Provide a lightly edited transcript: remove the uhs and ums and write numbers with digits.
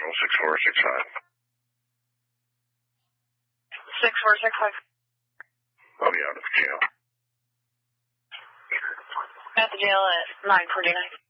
National 6465. 6465. I'll be out of jail. At the jail at 9:49.